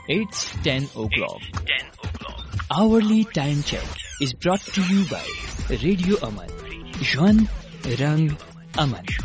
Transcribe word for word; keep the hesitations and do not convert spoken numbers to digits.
It's ten o'clock. Hourly time check is brought to you by Radio Aman. Juan Rang Aman.